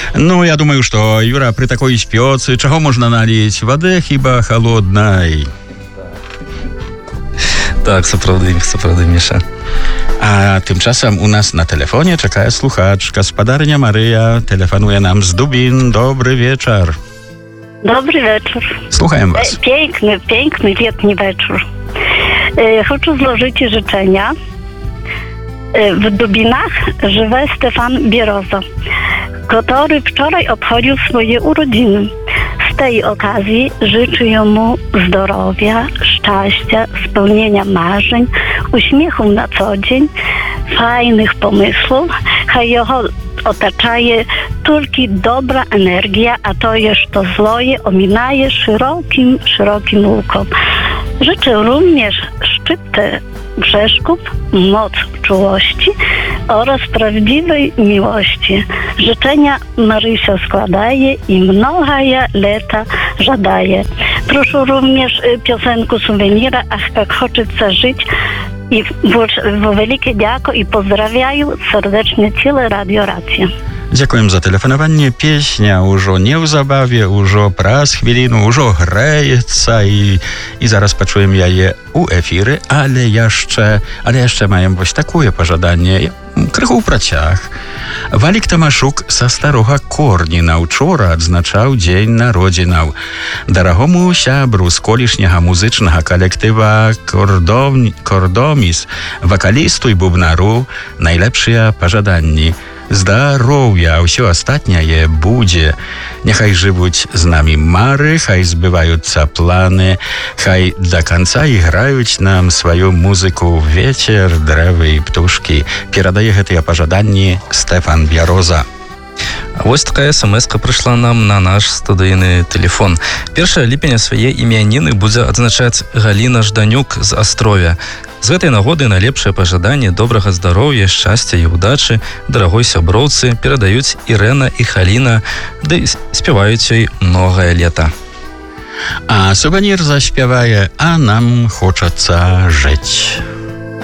Ну, я думаю, что, Юра, при такой спёцы, чего можно налить? Воды хіба холодной. Так, сапраўды, Міша. A tymczasem u nas na telefonie czeka słuchacz. Gospodarnia Maryja telefonuje nam z Dubin. Dobry wieczór. Dobry wieczór. Słucham was. Piękny letni wieczór. Chcę złożyć życzenia. W Dubinach żyje Stefan Bieroza, który wczoraj obchodził swoje urodziny. Z tej okazji życzę mu zdrowia, szczęścia, spełnienia marzeń, uśmiechu na co dzień, fajnych pomysłów, a jego otaczaje tylko dobra energia, a to jeszcze złoje ominaje szerokim łukom. Życzę również szczyty przeszkód, moc czułości oraz prawdziwej miłości. Życzenia Marysia składaje i mnoga lata żadaje. Proszę również piosenkę suwenira, ach jak хочется żyć. I wielkie dziękuję i pozdrawiam serdecznie całe Radio Rację. Dziękuję za telefonowanie. Pieśnia już nie w zabawie, już raz chwilinu, już grejется i zaraz poczujemy je u efiry, ale jeszcze mają właśnie takie pożadanie, krychu u praciach. Walik Tomaszuk sa Staroga Kornina wczoraj odznaczał Dzień Narodzinów. Dorogomu siabru z kolишнего muzycznego kolektywa Kordomis, wokalistu i bubnaru, najlepsze pożadanie. Zdrowia, все остатнее буде. Niechaj żywуть z nami mary, chaj zbywająca plany, chaj do końca igrając nam swoją muzykę wiecier, drewy i ptuszki. Передає гэтыя пажаданні Стефан Бяроza. А вось такая смс-ка прыйшла нам на наш студыйны телефон. 1 ліпеня свае імяніны будзе адзначаць Галіна Жданюк з Астровя. З гэтай нагоды найлепшае пажаданне добрага здароўя, шчасця і ўдачы дарагой сяброўцы перадаюць Ірэна і Халіна, ды спяваюць ёй многае лета. А сувенір заśpiewaje, a nam хочется żyć.